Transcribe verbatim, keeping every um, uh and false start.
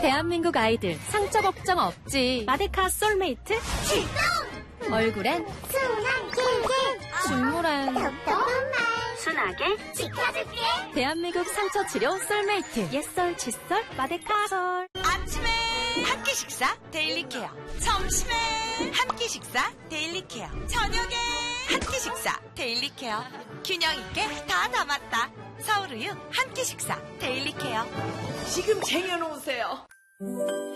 대한민국 아이들 상처 걱정 없지. 마데카 솔메이트 출동! 얼굴엔 순한 길게 중물한 똑똑한 말 순하게 지켜줄게. 대한민국 상처 치료 솔메이트. 옛설 칫솔 마데카 솔. 아침에 한 끼 식사 데일리 케어, 점심에 한 끼 식사 데일리 케어, 저녁에 한 끼 식사 데일리 케어. 균형 있게 다 담았다. 서울우유 한 끼 식사 데일리 케어. 지금 쟁여놓으세요.